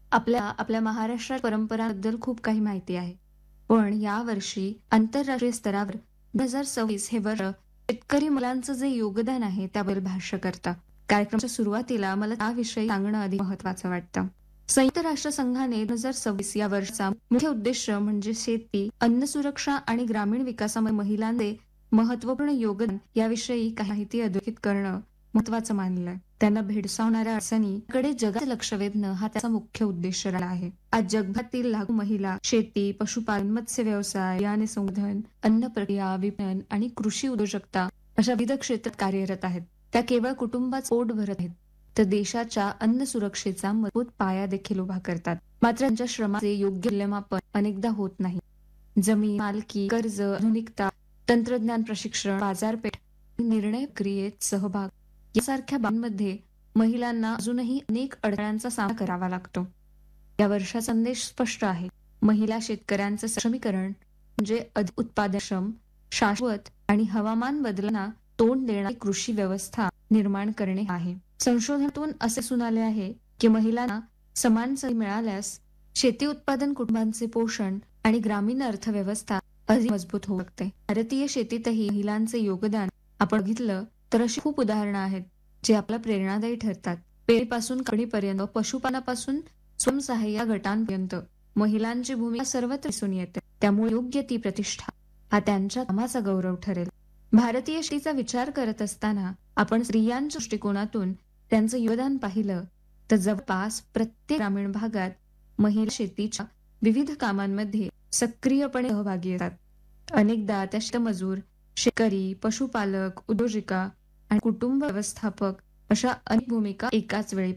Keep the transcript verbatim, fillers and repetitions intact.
आपल्या आपल्या महाराष्ट्रात परंपरांबद्दल खूप काही माहिती आहे. पण यावर्षी आंतरराष्ट्रीय स्तरावर दोन हजार सव्वीस हे वर्ष शेतकरी मुलांचं जे योगदान आहे त्याबद्दल भाष्य करतं. कार्यक्रमाच्या सुरुवातीला मला त्याविषयी सांगणं अधिक महत्वाचं वाटतं. संयुक्त राष्ट्र संघाने दोन हजार सव्वीस या वर्षाचा मुख्य उद्देश म्हणजे शेती, अन्न सुरक्षा आणि ग्रामीण विकासामध्ये महिलांचे महत्वपूर्ण योगदान याविषयी काही माहिती अधोरेखित करणं महत्वाचं मानलंय. त्यांना भेडसावणाऱ्या अडचणीकडे जगाचं लक्ष वेधणं हा त्याचा मुख्य उद्देश राहिला आहे. आज जगभरातील लाखो महिला शेती, पशुपालन, मत्स्य व्यवसाय, बियाणे संवर्धन, अन्न प्रक्रिया, विपणन आणि कृषी उद्योजकता अशा विविध क्षेत्रात कार्यरत आहेत. त्या केवळ कुटुंबाचं पोट भरत आहेत, तर देशाच्या अन्न सुरक्षेचा मजबूत पाया देखील उभा करतात. मात्र त्यांच्या श्रमाचे योग्य मूल्यमापन अनेकदा होत नाही. जमीन मालकी, कर्ज, आधुनिकता, तंत्रज्ञान प्रशिक्षण, बाजारपेठ, निर्णय प्रक्रियेत सहभाग यासारख्या बाबींमध्ये महिलांना अजूनही अनेक अडथळ्यांचा सामना करावा लागतो. या वर्षाचा संदेश स्पष्ट आहे. महिला शेतकऱ्यांचं सक्षमीकरण म्हणजे अधिक उत्पादनक्षम, शाश्वत आणि हवामान बदलांना तोंड देणारी कृषी व्यवस्था निर्माण करणे आहे. संशोधनातून असे दिसून आले आहे की महिलांना समान संधी मिळाल्यास शेती उत्पादन, कुटुंबांचे पोषण आणि ग्रामीण अर्थव्यवस्था अधिक मजबूत होऊ शकते. भारतीय शेतीतही महिलांचे योगदान आपण बघितलं तर अशी खूप उदाहरणं आहेत जे आपल्याला प्रेरणादायी ठरतात. पेरणीपासून काढणीपर्यंत, पशुपालनापासून स्वयंसहाय्य गटांपर्यंत महिलांची भूमिका सर्वत्र दिसून येते. त्यामुळे योग्य ती प्रतिष्ठा हा त्यांच्या कामाचा गौरव ठरेल. भारतीय शेतीचा विचार करत असताना आपण स्त्रियांच्या दृष्टिकोनातून त्यांचं योगदान पाहिलं तर जवळपास प्रत्येक ग्रामीण भागात महिला शेतीच्या विविध कामांमध्ये सक्रियपणे सहभागी असतात. अनेकदा त्या शेतमजूर, शेतकरी, पशुपालक, उद्योजिका आणि कुटुंब व्यवस्थापक अशा अनेक भूमिका एकाच वेळी